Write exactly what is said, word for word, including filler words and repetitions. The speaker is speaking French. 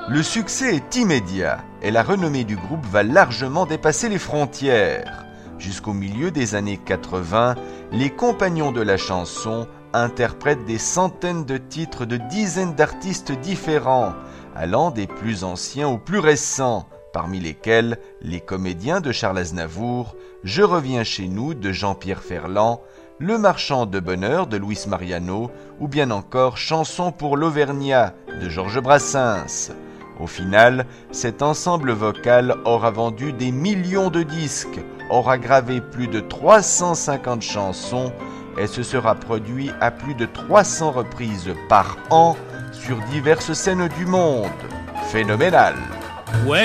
Le succès est immédiat et la renommée du groupe va largement dépasser les frontières. Jusqu'au milieu des années quatre-vingts, les Compagnons de la chanson interprètent des centaines de titres de dizaines d'artistes différents, allant des plus anciens aux plus récents, parmi lesquels les comédiens de Charles Aznavour, Je reviens chez nous de Jean-Pierre Ferland, Le marchand de bonheur de Luis Mariano ou bien encore Chanson pour l'Auvergnat de Georges Brassens. Au final, cet ensemble vocal aura vendu des millions de disques, aura gravé plus de trois cent cinquante chansons et se sera produit à plus de trois cents reprises par an sur diverses scènes du monde. Phénoménal! Ouais.